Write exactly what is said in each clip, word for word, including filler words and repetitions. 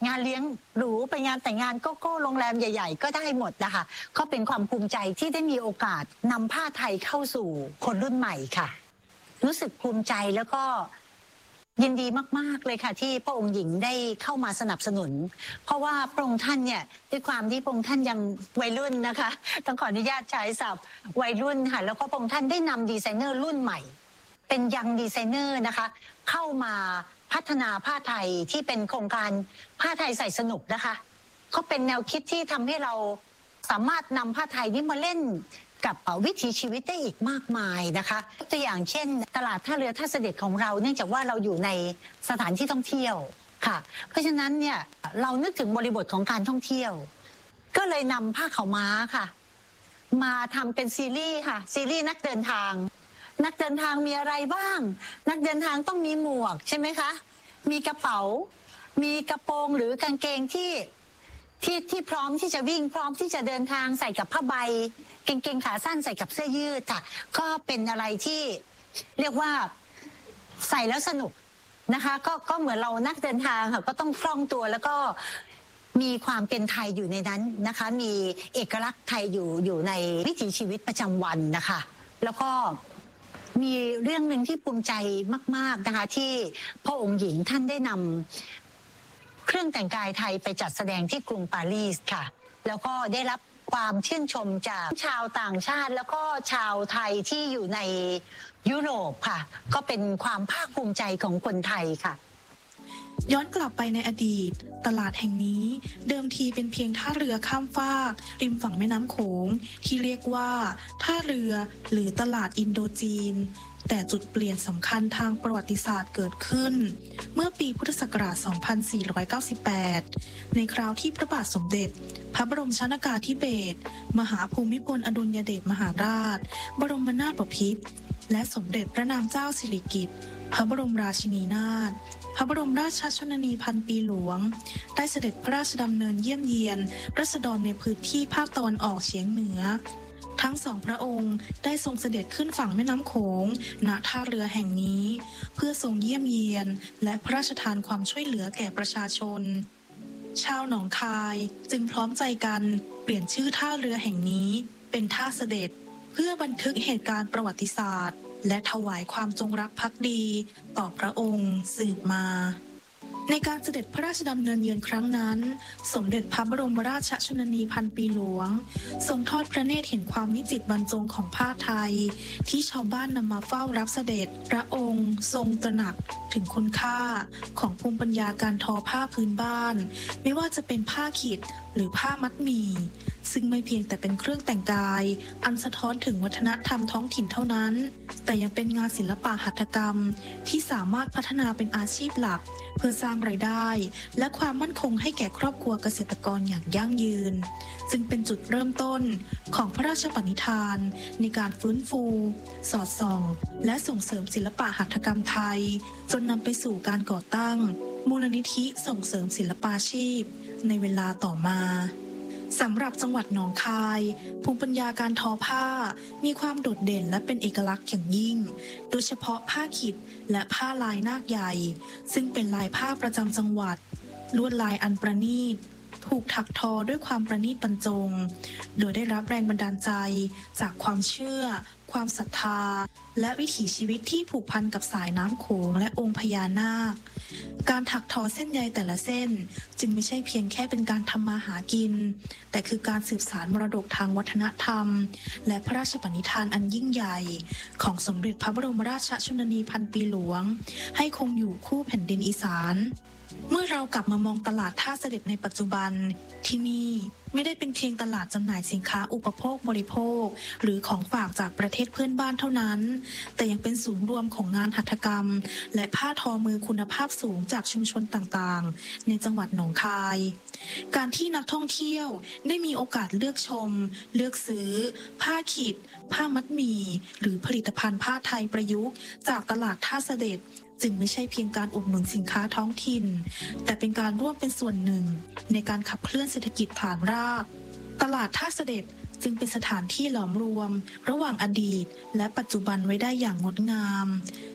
งานเลี้ยงหรูไปงานแต่งงานโกโก้โรงแรมใหญ่ๆก็ได้หมดนะคะก็เป็นความภูมิใจที่ได้มีโอกาสนำผ้าไทยเข้าสู่คนรุ่นใหม่ค่ะรู้สึกภูมิใจแล้วก็ยินดีมากๆเลยค่ะที่พระองค์หญิงได้เข้ามาสนับสนุนเพราะว่าพระองค์ท่านเนี่ยด้วยความที่พระองค์ท่านยังวัยรุ่นนะคะต้องขออนุญาตใช้ศัพท์วัยรุ่นค่ะแล้วก็พระองค์ท่านได้นำดีไซเนอร์รุ่นใหม่เป็นยังดีไซเนอร์นะคะเข้ามาพัฒนาผ้าไทยที่เป็นโครงการผ้าไทยใส่สนุกนะคะก็เป็นแนวคิดที่ทำให้เราสามารถนำผ้าไทยนี้มาเล่นกับวิถีชีวิตได้อีกมากมายนะคะตัวอย่างเช่นตลาดท่าเรือท่าเสด็จของเราเนื่องจากว่าเราอยู่ในสถานที่ท่องเที่ยวค่ะเพราะฉะนั้นเนี่ยเรานึกถึงบริบทของการท่องเที่ยวก็เลยนำผ้าขาวม้าค่ะมาทำเป็นซีรีส์ค่ะซีรีส์นักเดินทางนักเดินทางมีอะไรบ้างนักเดินทางต้องมีหมวกใช่ไหมคะมีกระเป๋ามีกระโปรงหรือกางเกงที่ที่ที่พร้อมที่จะวิ่งพร้อมที่จะเดินทางใส่กับผ้าใบกางเกงขาสั้นใส่กับเสื้อยืดค่ะก็เป็นอะไรที่เรียกว่าใส่แล้วสนุกนะคะก็ก็เหมือนเรานักเดินทางค่ะก็ต้องคล่องตัวแล้วก็มีความเป็นไทยอยู่ในนั้นนะคะมีเอกลักษณ์ไทยอยู่อยู่ในวิถีชีวิตประจำวันนะคะแล้วก็มีเรื่องหนึ่งที่ภูมิใจมากๆนะคะที่พระองค์หญิงท่านได้นำเครื่องแต่งกายไทยไปจัดแสดงที่กรุงปารีสค่ะแล้วก็ได้รับความชื่นชมจากชาวต่างชาติแล้วก็ชาวไทยที่อยู่ในยุโรปค่ะก็เป็นความภาคภูมิใจของคนไทยค่ะย้อนกลับไปในอดีตตลาดแห่งนี้เดิมทีเป็นเพียงท่าเรือข้ามฟากริมฝั่งแม่น้ำโขงที่เรียกว่าท่าเรือหรือตลาดอินโดจีนแต่จุดเปลี่ยนสำคัญทางประวัติศาสตร์เกิดขึ้นเมื่อปีพุทธศักราช สองพันสี่ร้อยเก้าสิบแปด ในคราวที่พระบาทสมเด็จพระบรมชนกาธิเบศรมหาภูมิพลอดุลยเดชมหาราชบรมนาถบพิตรและสมเด็จพระนางเจ้าสิริกิติ์พระบรมราชินีนาถพระบรมราชชนนีพันปีหลวงได้เสด็จพระราชดำเนินเยี่ยมเยียนราษฎรในพื้นที่ภาคตะวันออกเฉียงเหนือทั้งสองพระองค์ได้ทรงเสด็จขึ้นฝั่งแม่น้ำโขงณท่าเรือแห่งนี้เพื่อทรงเยี่ยมเยียนและพระราชทานความช่วยเหลือแก่ประชาชนชาวหนองคายจึงพร้อมใจกันเปลี่ยนชื่อท่าเรือแห่งนี้เป็นท่าเสด็จเพื่อบันทึกเหตุการณ์ประวัติศาสตร์และถวายความจงรักภักดีต่อพระองค์สืบมาในการเสด็จพระราชดำเนินเยือนครั้งนั้นสมเด็จพระบรมราชชนนีพันปีหลวงทรงทอดพระเนตรเห็นความวิจิตรบรรจงของผ้าไทยที่ชาวบ้านนำมาเฝ้ารับเสด็จพระองค์ทรงตระหนักถึงคุณค่าของภูมิปัญญาการทอผ้าพื้นบ้านไม่ว่าจะเป็นผ้าขีดหรือผ้ามัดหมี่ซึ่งไม่เพียงแต่เป็นเครื่องแต่งกายอันสะท้อนถึงวัฒนธรรมท้องถิ่นเท่านั้นแต่ยังเป็นงานศิลปะหัตถกรรมที่สามารถพัฒนาเป็นอาชีพหลักเพื่อสร้างรายได้และความมั่นคงให้แก่ครอบครัวเกษตรกรอย่างยั่งยืนจึงเป็นจุดเริ่มต้นของพระราชปณิธานในการฟื้นฟูสอดส่องและส่งเสริมศิลปะหัตถกรรมไทยจนนำไปสู่การก่อตั้งมูลนิธิส่งเสริมศิลปาชีพในเวลาต่อมาสำหรับจังหวัดหนองคายภูมิปัญญาการทอผ้ามีความโดดเด่นและเป็นเอกลักษณ์อย่างยิ่งโดยเฉพาะผ้าขิดและผ้าลายนาคใหญ่ซึ่งเป็นลายผ้าประจำจังหวัดลวดลายอันประณีตถูกถักทอด้วยความประณีตบรรจงโดยได้รับแรงบันดาลใจจากความเชื่อความศรัทธาและวิถีชีวิตที่ผูกพันกับสายน้ำโขงและองค์พญานาคการถักทอเส้นใยแต่ละเส้นจึงไม่ใช่เพียงแค่เป็นการทำมาหากินแต่คือการสืบสานมรดกทางวัฒนธรรมและพระราชปณิธานอันยิ่งใหญ่ของสมเด็จพระบรมราชชนนีพันปีหลวงให้คงอยู่คู่แผ่นดินอีสานเมื่อเรากลับมามองตลาดท่าเสด็จในปัจจุบันที่นี่ไม่ได้เป็นเพียงตลาดจำหน่ายสินค้าอุปโภคบริโภคหรือของฝากจากประเทศเพื่อนบ้านเท่านั้นแต่ยังเป็นศูนย์รวมของงานหัตถกรรมและผ้าทอมือคุณภาพสูงจากชุมชนต่างๆในจังหวัดหนองคายการที่นักท่องเที่ยวได้มีโอกาสเลือกชมเลือกซื้อผ้าขีดผ้ามัดหมี่หรือผลิตภัณฑ์ผ้าไทยประยุกต์จากตลาดท่าเสด็จจึงไม่ใช่เพียงการอุดหนุนสินค้าท้องถิ่นแต่เป็นการร่วมเป็นส่วนหนึ่งในการขับเคลื่อนเศรษฐกิจฐานรากตลาดท่าเสด็จจึงเป็นสถานที่หลอมรวมระหว่างอดีตและปัจจุบันไว้ได้อย่างงดงาม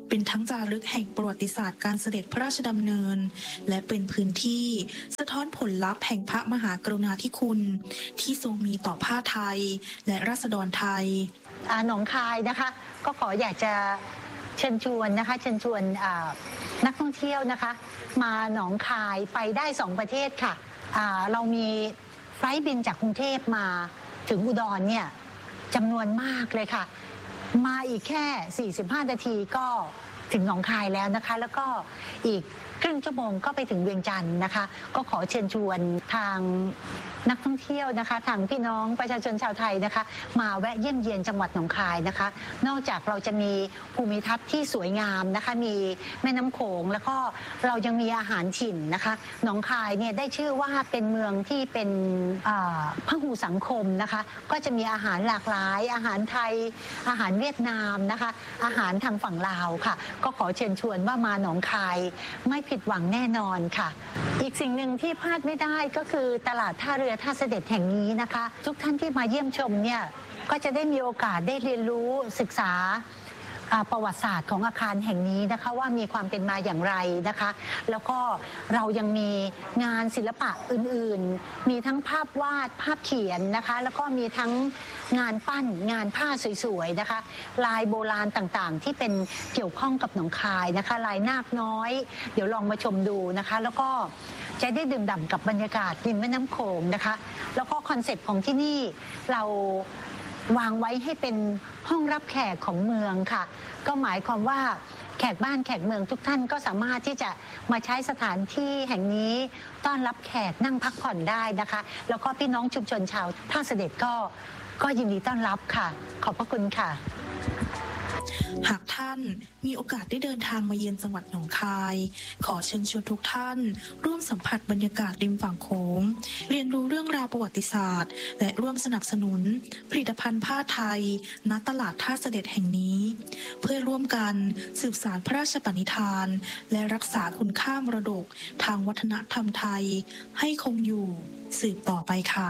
เป็นทั้งจารึกแห่งประวัติศาสตร์การเสด็จพระราชดำเนินและเป็นพื้นที่สะท้อนผลลัพธ์แห่งพระมหากรุณาธิคุณที่ทรงมีต่อผ้าไทยและราษฎรไทยหนองคายนะคะก็ขออยากจะเชิญชวนนะคะเชิญชวนนักท่องเที่ยวนะคะมาหนองคายไปได้สองประเทศค่ะเรามีไฟล์บินจากกรุงเทพมาถึงอุดรเนี่ยจำนวนมากเลยค่ะมาอีกแค่สี่สิบห้านาทีก็ถึงหนองคายแล้วนะคะแล้วก็อีกครึ่งชั่วโมงก็ไปถึงเวียงจันทร์นะคะก็ขอเชิญชวนทางนักท่องเที่ยวนะคะทางพี่น้องประชาชนชาวไทยนะคะมาแวะเยี่ยมเยียนจังหวัดหนองคายนะคะนอกจากเราจะมีภูมิทัศน์ที่สวยงามนะคะมีแม่น้ำโขงแล้วก็เรายังมีอาหารถิ่นนะคะหนองคายเนี่ยได้ชื่อว่าเป็นเมืองที่เป็นพหูสังคมนะคะก็จะมีอาหารหลากหลายอาหารไทยอาหารเวียดนามนะคะอาหารทางฝั่งลาวค่ะก็ขอเชิญชวนว่ามาหนองคายไม่ผิดหวังแน่นอนค่ะอีกสิ่งหนึ่งที่พลาดไม่ได้ก็คือตลาดท่าเรือท่าเสด็จแห่งนี้นะคะทุกท่านที่มาเยี่ยมชมเนี่ยก็จะได้มีโอกาสได้เรียนรู้ศึกษาประวัติศาสตร์ของอาคารแห่งนี้นะคะว่ามีความเป็นมาอย่างไรนะคะแล้วก็เรายังมีงานศิลปะอื่นๆมีทั้งภาพวาดภาพเขียนนะคะแล้วก็มีทั้งงานปั้นงานผ้าสวยๆนะคะลายโบราณต่างๆที่เป็นเกี่ยวข้องกับหนองคายนะคะลายนาคน้อยเดี๋ยวลองมาชมดูนะคะแล้วก็จะได้ดื่มด่ำกับบรรยากาศริมแม่น้ำโขงนะคะแล้วก็คอนเซ็ปต์ของที่นี่เราวางไว้ให้เป็นห้องรับแขกของเมืองค่ะก็หมายความว่าแขกบ้านแขกเมืองทุกท่านก็สามารถที่จะมาใช้สถานที่แห่งนี้ต้อนรับแขกนั่งพักผ่อนได้นะคะแล้วก็พี่น้องชุมชนชาวท่าเสด็จก็ก็ยินดีต้อนรับค่ะขอบพระคุณค่ะหากท่านมีโอกาสได้เดินทางมาเยือนจังหวัดหนองคายขอเชิญชวนทุกท่านร่วมสัมผัสบรรยากาศริมฝั่งโขงเรียนรู้เรื่องราวประวัติศาสตร์และร่วมสนับสนุนผลิตภัณฑ์ผ้าไทยณตลาดท่าเสด็จแห่งนี้เพื่อร่วมกันสืบสานพระราชปณิธานและรักษาคุณค่ามรดกทางวัฒนธรรมไทยให้คงอยู่สืบต่อไปค่ะ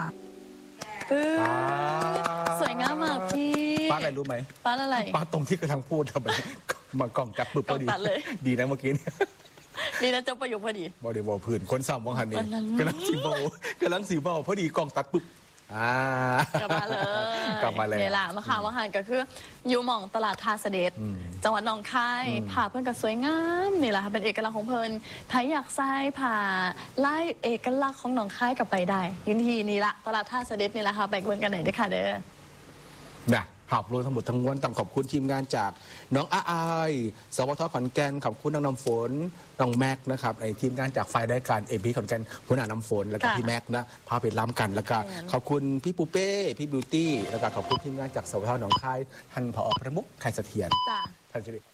สวยงามมากพี่ป้าอะไรรู้ไหมป้าอะไรป้าตรงที่กำลังพูดทำไมมากล่องจับปึ๊บพอดีดีนะเมื่อกี้ดีนะเจ้าประโยคพอดีบอดีบอพื้นคนซ้ำมองหันนี่กำลังสีบอกำลังสีบอพอดีกล่องตัดปึ๊บอ่ากลับมาเลยกลับมาเลยเนี่ยแหละมาข่าวมาหันก็คืออยู่หม่องตลาดท่าเสด็จจังหวัดหนองคายผ่าเพื่อนก็สวยงามนี่แหละเป็นเอกลักษณ์ของเพิ่นใครอยากใส่ผ่าไล่เอกลักษณ์ของหนองคายกลับไปได้ยินทีนี่ละตลาดท่าเสด็จนี่แหละค่ะไปเบิ่งกันไหนได้ค่ะเด้อนะภาพรวมทั้งหมดทั้งมวลต้องขอบคุณทีมงานจากน้องอาอายสวทขอนแก่นขอบคุณน้องน้ำฝนน้องแม็กนะครับในทีมงานจากฝ่ายได้การเอพีขอนแก่นหัวหน้าน้ำฝนแล้วก็พี่แม็กนะพาไปล้ำกันแล้วก็ขอบคุณพี่ปูเป้พี่บิวตี้แล้วก็ขอบคุณทีมงานจากสวทหนองคายท่านผอประมุขไข่เสถียรท่านชิริ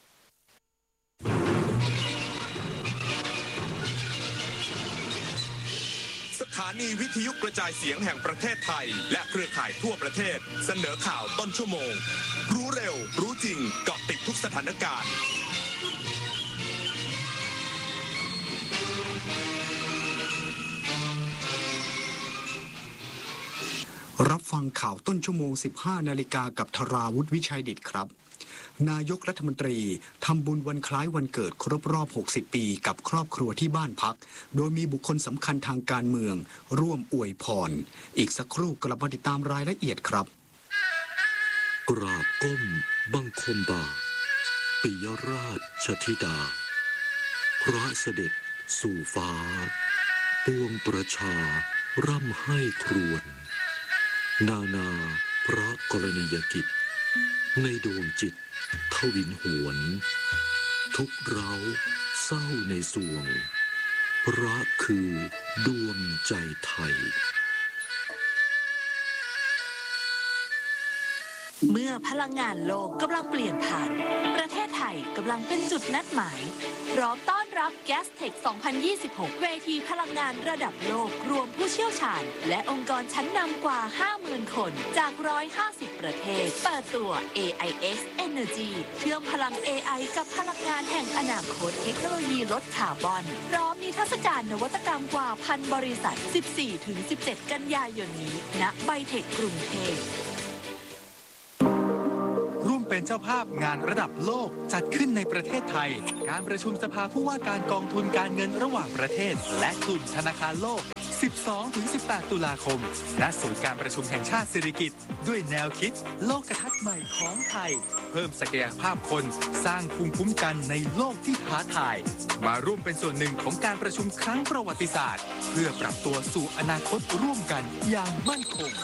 สถานีวิทยุกระจายเสียงแห่งประเทศไทยและเครือข่ายทั่วประเทศเสนอข่าวต้นชั่วโมงรู้เร็วรู้จริงเกาะติดทุกสถานการณ์รับฟังข่าวต้นชั่วโมง สิบห้า นาฬิกากับธราวุฒิวิชัยดิษฐ์ครับนายกรัฐมนตรีทำบุญวันคล้ายวันเกิดครบรอบหกสิบปีกับครอบครัวที่บ้านพักโดยมีบุคคลสำคัญทางการเมืองร่วมอวยพรอีกสักครู่กลับมาติดตามรายละเอียดครับกราบก้มบังคมบาปิยราชธิดาพระเสด็จสู่ฟ้าปวงประชาร่ำให้ครวญนานาพระกรณียกิจในดวงจิตทวินหวนทุกเร้าเศร้าในสวงพระคือดวงใจไทยเมื่อพลังงานโลกกำลังเปลี่ยนผ่านประเทศไทยกำลังเป็นจุดนัดหมายพร้อมต้อนรับ Gastech สองพันยี่สิบหก เวทีพลังงานระดับโลกรวมผู้เชี่ยวชาญและองค์กรชั้นนำกว่า ห้าหมื่น คนจากหนึ่งร้อยห้าสิบประเทศเปิดตัว เอ ไอ เอ็กซ์ Energy เชื่อมพลัง เอ ไอ กับพลังงานแห่งอนาคตเทคโนโลยีลดคาร์บอนพร้อมนิทรรศการนวัตกรรมกว่าพันบริษัท สิบสี่ถึงสิบเจ็ด กันยายนนี้ณไบเทคกรุงเทพร่วมเป็นเจ้าภาพงานระดับโลกจัดขึ้นในประเทศไทยการประชุมสภาผู้ว่าการกองทุนการเงินระหว่างประเทศและกลุ่มธนาคารโลก สิบสองถึงสิบแปด ตุลาคมณศูนย์การประชุมแห่งชาติสิริกิติ์ด้วยแนวคิดโลกทัศน์ใหม่ของไทยเพิ่มศักยภาพคนสร้างภูมิคุ้มกันในโลกที่ท้าทายมาร่วมเป็นส่วนหนึ่งของการประชุมครั้งประวัติศาสตร์เพื่อปรับตัวสู่อนาคตร่วมกันอย่างมั่นคง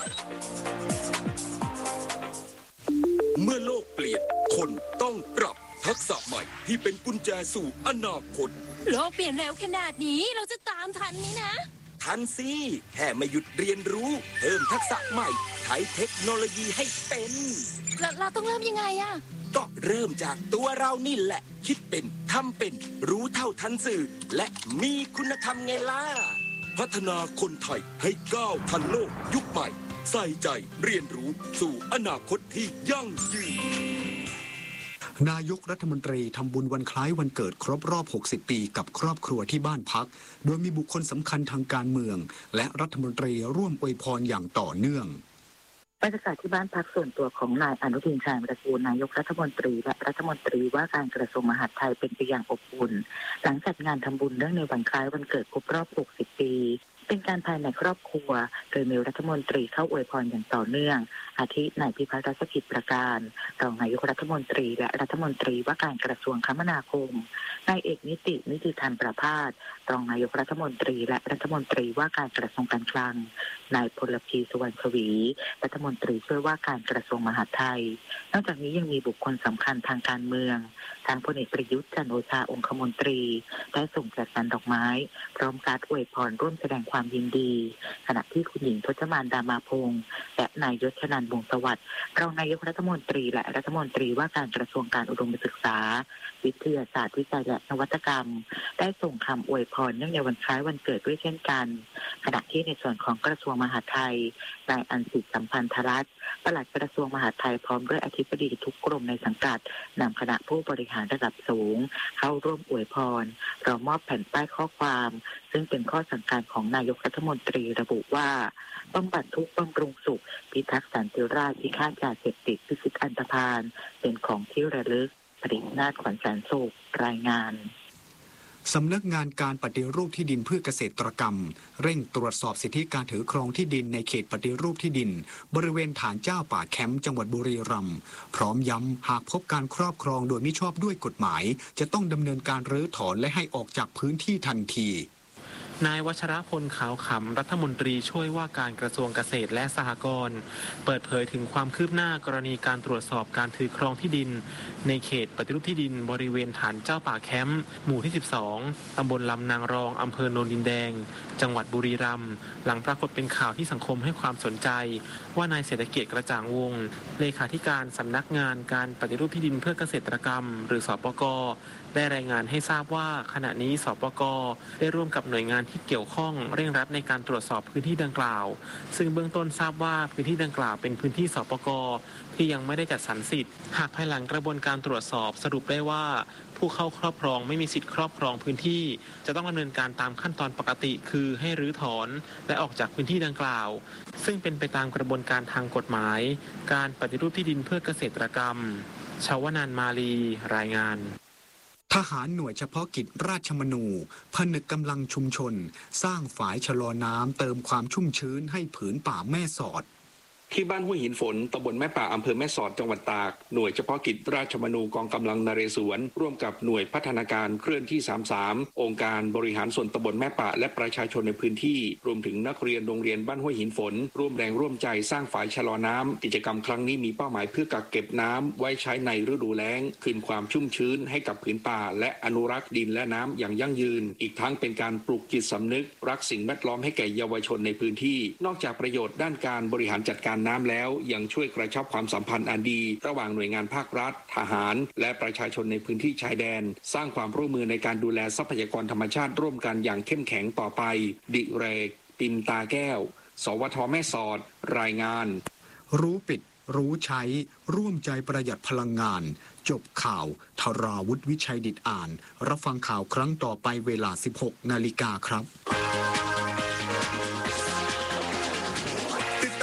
เมื่อโลกเปลี่ยนคนต้องปรับทักษะใหม่ที่เป็นกุญแจสู่อนาคตโลกเปลี่ยนเร็วขนาดนี้เราจะตามทันนี้นะทันสิแค่ไม่หยุดเรียนรู้เพิ่มทักษะใหม่ใช้เทคโนโลยีให้เป็นเราเราต้องเริ่มยังไงอะก็เริ่มจากตัวเรานี่แหละคิดเป็นทำเป็นรู้เท่าทันสื่อและมีคุณธรรมไงล่ะพัฒนาคนไทยให้ก้าวทันโลกยุคใหม่ใส่ใจเรียนรู้สู่อนาคตที่ยั่งยืนนายกรัฐมนตรีทำบุญวันคล้ายวันเกิดครบรอบ หกสิบ ปีกับครอบครัวที่บ้านพักโดยมีบุคคลสำคัญทางการเมืองและรัฐมนตรีร่วมอวยพรอย่างต่อเนื่องบรรยากาศที่บ้านพักส่วนตัวของนายอนุทินชาญวิรากูลนายกรัฐมนตรีและรัฐมนตรีว่าการกระทรวงมหาดไทยเป็นไปอย่างอบอุ่นหลังจัดงานทำบุญเนื่องในวันคล้ายวันเกิดครบรอบ หกสิบ ปีเป็นการภายในครอบครัวโดยมีรัฐมนตรีเข้าอวยพรอย่างต่อเนื่องอาทินายพิพัฒน์รัชกิจประการรองนายกรัฐมนตรีและรัฐมนตรีว่าการกระทรวงคมนาคมนายเอกนิตินิติธรรมประภาสรองนายกรัฐมนตรีและรัฐมนตรีว่าการกระทรวงการคลังนายพลพีสุวรรณชวีรัฐมนตรีช่วยว่าการกระทรวงมหาดไทยนอกจากนี้ยังมีบุคคลสำคัญทางการเมืองทางพลเอกประยุทธ์จันทร์โอชาองคมนตรีได้ส่งจัดสรรดอกไม้พร้อมการอวยพรร่วมแสดงความยินดีขณะที่คุณหญิงพจมานดามาพงษ์และนายยศชนันท์วงศ์สวัสดิ์รองนายกรัฐมนตรีและรัฐมนตรีว่าการกระทรวงการอุดมศึกษาวิทยาศาสตร์วิจัยและนวัตกรรมได้ส่งคำอวยพรเนื่องในวันคล้ายวันเกิดด้วยเช่นกันขณะที่ในส่วนของกระทรวงมหาดไทยนายอัญสิทธิ์สัมพันธรัตน์ปลัดกระทรวงมหาดไทยพร้อมด้วยอธิบดีทุกกรมในสังกัดนำคณะผู้บริหารระดับสูงเข้าร่วมอวยพรพร้อมมอบแผ่นป้ายข้อความซึ่งเป็นข้อสั่งการของนายกรัฐมนตรีระบุว่าบำบัดทุกข์บำรุงสุขพิทักษ์สันติราษฎร์พิฆาตยาเสพติดพิชิตอันธพาลเป็นของที่ระลึกปรินาถขวัญแสนสุขรายงานสำนักงานการปฏิรูปที่ดินเพื่อเกษตรกรรมเร่งตรวจสอบสิทธิการถือครองที่ดินในเขตปฏิรูปที่ดินบริเวณฐานเจ้าป่าแคมป์จังหวัดบุรีรัมย์พร้อมย้ำหากพบการครอบครองโดยมิชอบด้วยกฎหมายจะต้องดำเนินการรื้อถอนและให้ออกจากพื้นที่ทันทีนายวัชรพลขาวขำรัฐมนตรีช่วยว่าการกระทรวงเกษตรและสหกรณ์เปิดเผยถึงความคืบหน้ากรณีการตรวจสอบการถือครองที่ดินในเขตปฏิรูปที่ดินบริเวณฐานเจ้าป่าแคมป์หมู่ที่สิบสองตำบลลำนางรองอำเภอโนนดินแดงจังหวัดบุรีรัมย์หลังปรากฏเป็นข่าวที่สังคมให้ความสนใจว่านายเศรษฐกิจกระจ่างวงศ์เลขาธิการสำนักงานการปฏิรูปที่ดินเพื่อเกษตรกรรมหรือสปก.ได้รายงานให้ทราบว่าขณะนี้สปก.ได้ร่วมกับหน่วยงานที่เกี่ยวข้องเร่งรัดในการตรวจสอบพื้นที่ดังกล่าวซึ่งเบื้องต้นทราบว่าพื้นที่ดังกล่าวเป็นพื้นที่สปก.ที่ยังไม่ได้จัดสรรสิทธิ์หากภายหลังกระบวนการตรวจสอบสรุปได้ว่าผู้เข้าครอบครองไม่มีสิทธิ์ครอบครองพื้นที่จะต้องดำเนินการตามขั้นตอนปกติคือให้รื้อถอนและออกจากพื้นที่ดังกล่าวซึ่งเป็นไปตามกระบวนการทางกฎหมายการปฏิรูปที่ดินเพื่อเกษตรกรรมชาวนันท์มาลีรายงานทหารหน่วยเฉพาะกิจราชมนูผนึกกำลังชุมชนสร้างฝายชะลอน้ำเติมความชุ่มชื้นให้ผืนป่าแม่สอดที่บ้านห้วยหินฝนตำบลแม่ป่าอำเภอแม่สอดจังหวัดตากหน่วยเฉพาะกิจราชมนูกองกำลังนเรศวรร่วมกับหน่วยพัฒนาการเคลื่อนที่สามสิบสามองค์การบริหารส่วนตำบลแม่ป่าและประชาชนในพื้นที่รวมถึงนักเรียนโรงเรียนบ้านห้วยหินฝนร่วมแรงร่วมใจสร้างฝายชะลอน้ำกิจกรรมครั้งนี้มีเป้าหมายเพื่อกักเก็บน้ำไว้ใช้ในฤดูแล้งคืนความชุ่มชื้นให้กับผืนป่าและอนุรักษ์ดินและน้ำอย่างยั่งยืนอีกทั้งเป็นการปลูกจิตสำนึกรักสิ่งแวดล้อมให้แก่เยาวชนในพื้นที่นอกจากประโยชน์ด้านการบริหารจัดการน้ำแล้วยังช่วยกระชับความสัมพันธ์อันดีระหว่างหน่วยงานภาครัฐทหารและประชาชนในพื้นที่ชายแดนสร้างความร่วมมือในการดูแลทรัพยากรธรรมชาติร่วมกันอย่างเข้มแข็งต่อไปดิเรกปิมตาแก้วสวทแม่สอดรายงานรู้ปิดรู้ใช้ร่วมใจประหยัดพลังงานจบข่าวธราวุฒิวิชัยดิษฐ์อ่านรับฟังข่าวครั้งต่อไปเวลา สิบหกนาฬิกาครับติดตามข่าวที่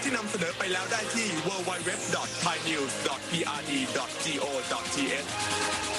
ที่นำเสนอไปแล้วได้ที่ ดับเบิลยู ดับเบิลยู ดับเบิลยู ดอท ไทยนิวส์ ดอท พี อาร์ ดี ดอท โก ดอท ที เอช